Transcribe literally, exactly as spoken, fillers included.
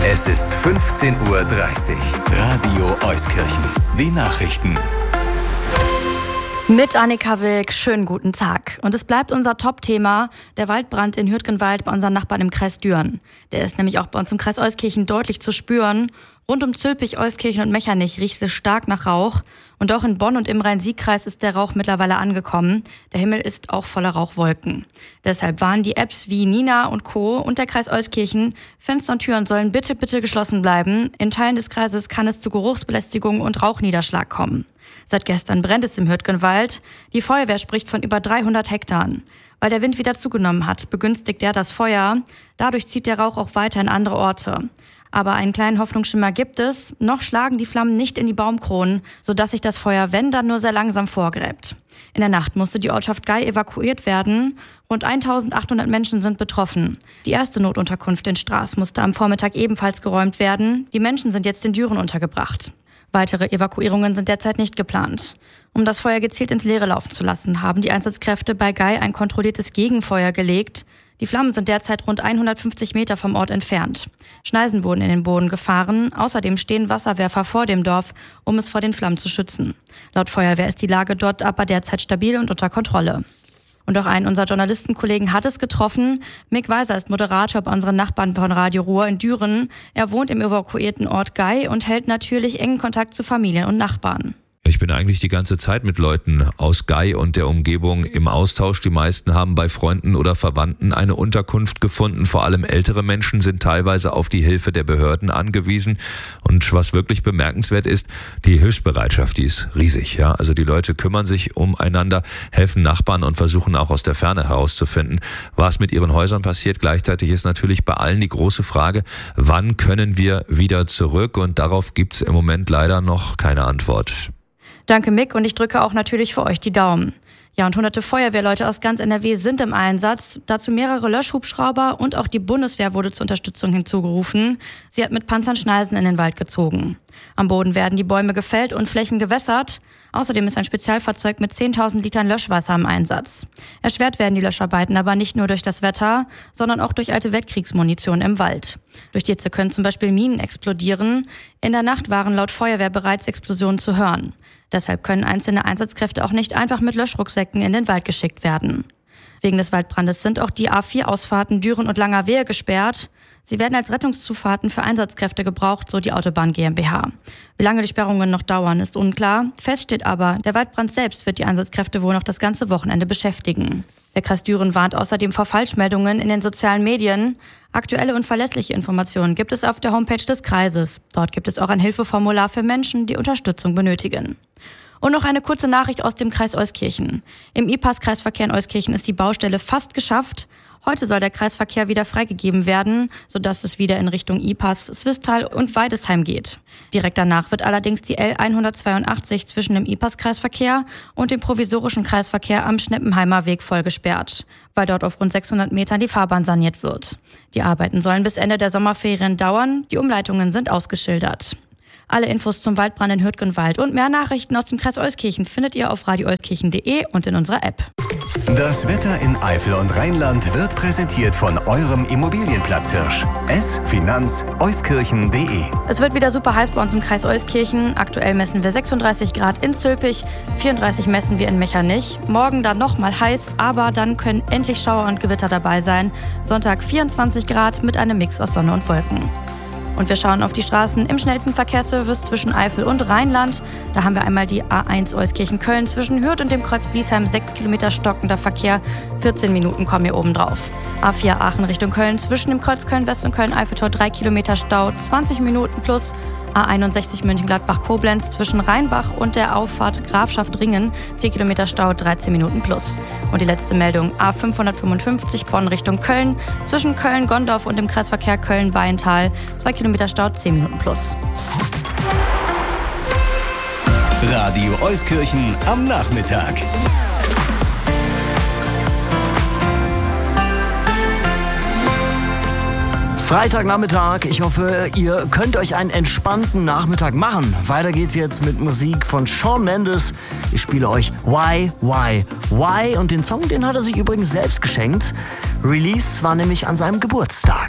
Es ist fünfzehn Uhr dreißig. Radio Euskirchen. Die Nachrichten. Mit Annika Wilk, schönen guten Tag. Und es bleibt unser Top-Thema, der Waldbrand in Hürtgenwald bei unseren Nachbarn im Kreis Düren. Der ist nämlich auch bei uns im Kreis Euskirchen deutlich zu spüren. Rund um Zülpich, Euskirchen und Mechernich riecht es stark nach Rauch. Und auch in Bonn und im Rhein-Sieg-Kreis ist der Rauch mittlerweile angekommen. Der Himmel ist auch voller Rauchwolken. Deshalb warnen die Apps wie Nina und Co. und der Kreis Euskirchen, Fenster und Türen sollen bitte, bitte geschlossen bleiben. In Teilen des Kreises kann es zu Geruchsbelästigung und Rauchniederschlag kommen. Seit gestern brennt es im Hürtgenwald. Die Feuerwehr spricht von über dreihundert Hektaren. Weil der Wind wieder zugenommen hat, begünstigt er das Feuer. Dadurch zieht der Rauch auch weiter in andere Orte. Aber einen kleinen Hoffnungsschimmer gibt es. Noch schlagen die Flammen nicht in die Baumkronen, sodass sich das Feuer, wenn, dann nur sehr langsam vorgräbt. In der Nacht musste die Ortschaft Gei evakuiert werden. Rund eintausendachthundert Menschen sind betroffen. Die erste Notunterkunft in Straß musste am Vormittag ebenfalls geräumt werden. Die Menschen sind jetzt in Düren untergebracht. Weitere Evakuierungen sind derzeit nicht geplant. Um das Feuer gezielt ins Leere laufen zu lassen, haben die Einsatzkräfte bei Gei ein kontrolliertes Gegenfeuer gelegt. Die Flammen sind derzeit rund hundertfünfzig Meter vom Ort entfernt. Schneisen wurden in den Boden gefahren. Außerdem stehen Wasserwerfer vor dem Dorf, um es vor den Flammen zu schützen. Laut Feuerwehr ist die Lage dort aber derzeit stabil und unter Kontrolle. Und auch einen unserer Journalistenkollegen hat es getroffen. Mick Weiser ist Moderator bei unseren Nachbarn von Radio Ruhr in Düren. Er wohnt im evakuierten Ort Gei und hält natürlich engen Kontakt zu Familien und Nachbarn. Ich bin eigentlich die ganze Zeit mit Leuten aus Gei und der Umgebung im Austausch. Die meisten haben bei Freunden oder Verwandten eine Unterkunft gefunden. Vor allem ältere Menschen sind teilweise auf die Hilfe der Behörden angewiesen. Und was wirklich bemerkenswert ist, die Hilfsbereitschaft, die ist riesig. Ja, also die Leute kümmern sich umeinander, helfen Nachbarn und versuchen auch aus der Ferne herauszufinden, was mit ihren Häusern passiert. Gleichzeitig ist natürlich bei allen die große Frage, wann können wir wieder zurück? Und darauf gibt es im Moment leider noch keine Antwort. Danke, Mick, und ich drücke auch natürlich für euch die Daumen. Ja, und hunderte Feuerwehrleute aus ganz N R W sind im Einsatz, dazu mehrere Löschhubschrauber und auch die Bundeswehr wurde zur Unterstützung hinzugerufen. Sie hat mit Panzern Schneisen in den Wald gezogen. Am Boden werden die Bäume gefällt und Flächen gewässert. Außerdem ist ein Spezialfahrzeug mit zehntausend Litern Löschwasser im Einsatz. Erschwert werden die Löscharbeiten aber nicht nur durch das Wetter, sondern auch durch alte Weltkriegsmunition im Wald. Durch die Hitze können zum Beispiel Minen explodieren. In der Nacht waren laut Feuerwehr bereits Explosionen zu hören. Deshalb können einzelne Einsatzkräfte auch nicht einfach mit Löschrucksäcken in den Wald geschickt werden. Wegen des Waldbrandes sind auch die A vier Ausfahrten Düren und Langerwehe gesperrt. Sie werden als Rettungszufahrten für Einsatzkräfte gebraucht, so die Autobahn GmbH. Wie lange die Sperrungen noch dauern, ist unklar. Fest steht aber, der Waldbrand selbst wird die Einsatzkräfte wohl noch das ganze Wochenende beschäftigen. Der Kreis Düren warnt außerdem vor Falschmeldungen in den sozialen Medien. Aktuelle und verlässliche Informationen gibt es auf der Homepage des Kreises. Dort gibt es auch ein Hilfeformular für Menschen, die Unterstützung benötigen. Und noch eine kurze Nachricht aus dem Kreis Euskirchen. Im I P A S-Kreisverkehr in Euskirchen ist die Baustelle fast geschafft. Heute soll der Kreisverkehr wieder freigegeben werden, sodass es wieder in Richtung I P A S, Swisttal und Weidesheim geht. Direkt danach wird allerdings die L hundertzweiundachtzig zwischen dem I P A S-Kreisverkehr und dem provisorischen Kreisverkehr am Schneppenheimer Weg voll gesperrt, weil dort auf rund sechshundert Metern die Fahrbahn saniert wird. Die Arbeiten sollen bis Ende der Sommerferien dauern, die Umleitungen sind ausgeschildert. Alle Infos zum Waldbrand in Hürtgenwald und mehr Nachrichten aus dem Kreis Euskirchen findet ihr auf radio euskirchen punkt de und in unserer App. Das Wetter in Eifel und Rheinland wird präsentiert von eurem Immobilienplatzhirsch. S Finanz Euskirchen punkt de. Es wird wieder super heiß bei uns im Kreis Euskirchen. Aktuell messen wir sechsunddreißig Grad in Zülpich, vierunddreißig messen wir in Mechernich. Morgen dann nochmal heiß, aber dann können endlich Schauer und Gewitter dabei sein. Sonntag vierundzwanzig Grad mit einem Mix aus Sonne und Wolken. Und wir schauen auf die Straßen im schnellsten Verkehrsservice zwischen Eifel und Rheinland. Da haben wir einmal die A eins Euskirchen-Köln zwischen Hürth und dem Kreuz Bliesheim, sechs Kilometer stockender Verkehr, vierzehn Minuten kommen hier oben drauf. A vier Aachen Richtung Köln zwischen dem Kreuz Köln-West und Köln-Eiffeltor, drei Kilometer Stau, zwanzig Minuten plus. A einundsechzig Mönchengladbach-Koblenz zwischen Rheinbach und der Auffahrt Grafschaft Ringen, vier Kilometer Stau, dreizehn Minuten plus. Und die letzte Meldung, A fünfhundertfünfundfünfzig Bonn Richtung Köln, zwischen Köln-Gondorf und dem Kreisverkehr Köln-Beintal, zwei Kilometer Stau, zehn Minuten plus. Radio Euskirchen am Nachmittag. Freitagnachmittag. Ich hoffe, ihr könnt euch einen entspannten Nachmittag machen. Weiter geht's jetzt mit Musik von Shawn Mendes. Ich spiele euch Why, Why, Why. Und den Song, den hat er sich übrigens selbst geschenkt. Release war nämlich an seinem Geburtstag.